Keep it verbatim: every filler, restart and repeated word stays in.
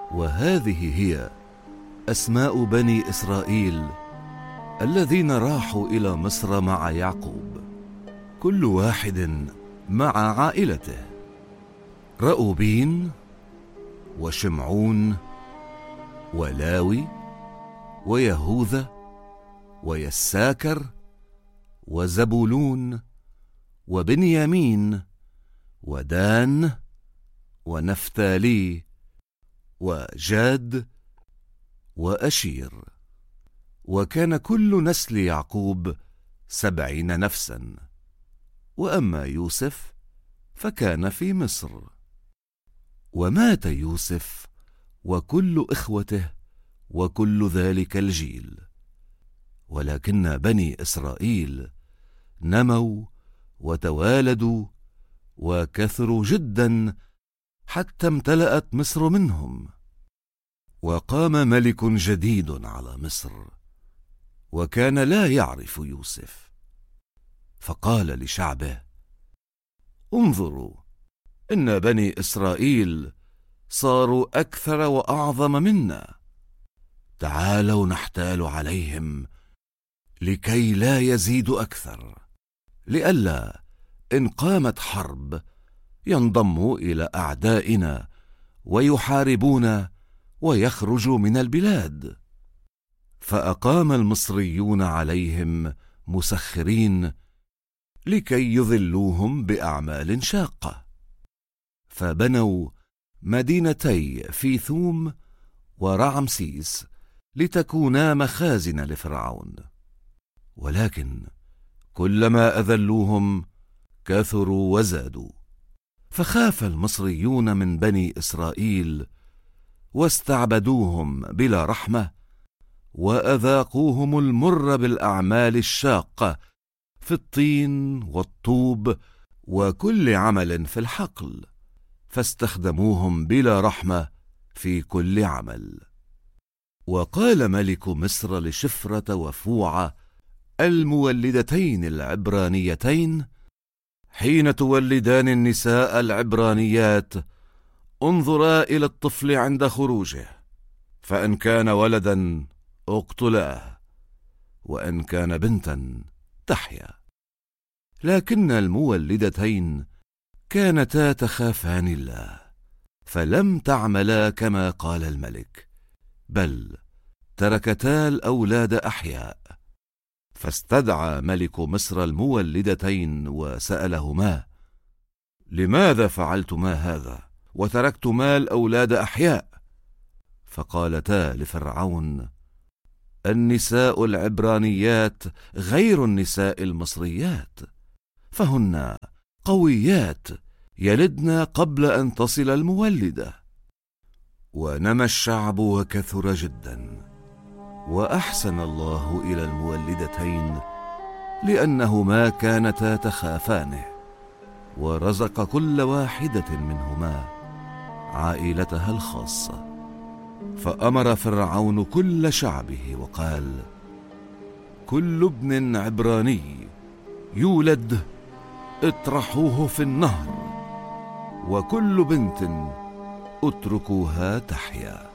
وهذه هي أسماء بني إسرائيل الذين راحوا إلى مصر مع يعقوب، كل واحد مع عائلته: رأوبين وشمعون ولاوي ويهوذا ويساكر وزبولون وبنيامين ودان ونفتالي وجاد وأشير. وكان كل نسل يعقوب سبعين نفسا. وأما يوسف فكان في مصر. ومات يوسف وكل إخوته وكل ذلك الجيل، ولكن بني إسرائيل نموا وتوالدوا وكثروا جدا حتى امتلأت مصر منهم. وقام ملك جديد على مصر، وكان لا يعرف يوسف، فقال لشعبه: انظروا، إن بني إسرائيل صاروا أكثر وأعظم منا، تعالوا نحتال عليهم لكي لا يزيدوا أكثر، لئلا إن قامت حرب ينضموا إلى أعدائنا ويحاربونا ويخرجوا من البلاد. فأقام المصريون عليهم مسخرين لكي يذلوهم بأعمال شاقة، فبنوا مدينتي فيثوم ورعمسيس لتكونا مخازن لفرعون. ولكن كلما أذلوهم كثروا وزادوا، فخاف المصريون من بني إسرائيل واستعبدوهم بلا رحمة، وأذاقوهم المر بالأعمال الشاقة في الطين والطوب وكل عمل في الحقل، فاستخدموهم بلا رحمة في كل عمل. وقال ملك مصر لشفرة وفوعة المولدتين العبرانيتين حين تولدان النساء العبرانيات: انظرا إلى الطفل عند خروجه، فإن كان ولدا اقتلاه، وإن كان بنتا تحيا. لكن المولدتين كانتا تخافان الله، فلم تعملا كما قال الملك، بل تركتا الأولاد أحياء. فاستدعى ملك مصر المولدتين وسألهما: لماذا فعلتما هذا وتركتما الأولاد أحياء؟ فقالتا لفرعون: النساء العبرانيات غير النساء المصريات، فهن قويات يلدن قبل أن تصل المولدة. ونمى الشعب وكثر جدا، وأحسن الله إلى المولدتين لأنهما كانتا تخافانه، ورزق كل واحدة منهما عائلتها الخاصة. فأمر فرعون كل شعبه وقال: كل ابن عبراني يولد اطرحوه في النهر، وكل بنت اتركوها تحيا.